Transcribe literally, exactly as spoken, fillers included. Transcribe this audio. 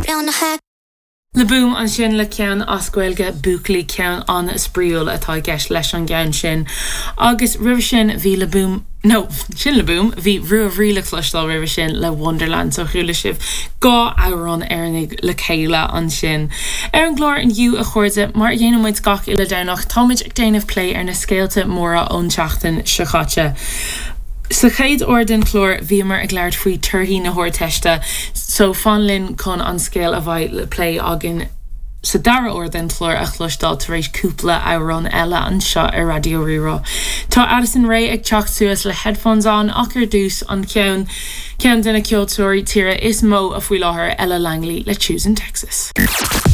Le boom an sin le cean ascuilge buclaí cean an spríúil atá gceist leis an gceann sin. Agus rih sin bhí le boom No, sin le boom, bhí ruh riile chlostal rih sin le Wonderland so chuúla sibh gá áran airnig le céile an sin. Ar an glór in dú a chuirde mar dhéanamid gach ile danach táid ag déanamh lé ar na scéalte móra ón teachtain se chatte. Sa chéad ordan chlór bhí mar ag leir faoi turthaí na hórteiste, so fanlinn chun an scéal a bhaid le play agin sa dara ordan chlór a chlustal tar éis cúpla áran eile an seo ar Radio Rirá. Tá Addison Ray ag teacht suas le headphones an ach ar dús an ceann ceann duna ceoltóirí tíre is mó a bhfuil láthair Ella Langley le Choosing Texas.